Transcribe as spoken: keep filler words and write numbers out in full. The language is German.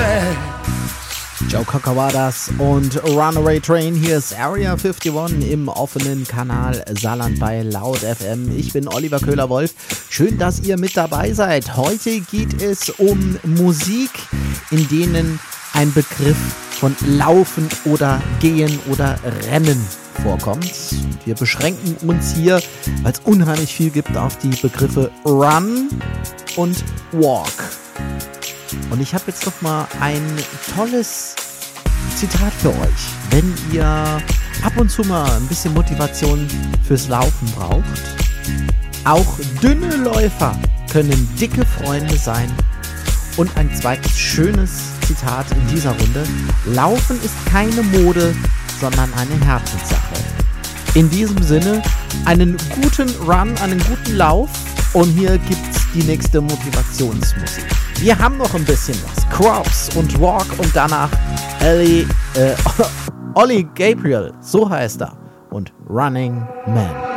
Joe Cocker das und Runaway Train. Hier ist Area einundfünfzig im offenen Kanal Saarland bei Laut F M. Ich bin Oliver Köhler-Wolf. Schön, dass ihr mit dabei seid. Heute geht es um Musik, in denen ein Begriff von Laufen oder Gehen oder Rennen vorkommt. Und wir beschränken uns hier, weil es unheimlich viel gibt, auf die Begriffe Run und Walk. Und ich habe jetzt noch mal ein tolles Zitat für euch. Wenn ihr ab und zu mal ein bisschen Motivation fürs Laufen braucht, auch dünne Läufer können dicke Freunde sein. Und ein zweites schönes Zitat in dieser Runde: Laufen ist keine Mode, sondern eine Herzenssache. In diesem Sinne, einen guten Run, einen guten Lauf. Und hier gibt's die nächste Motivationsmusik. Wir haben noch ein bisschen was. Crops und Walk und danach Ellie, äh, Ollie Gabriel, so heißt er. Und Running Man.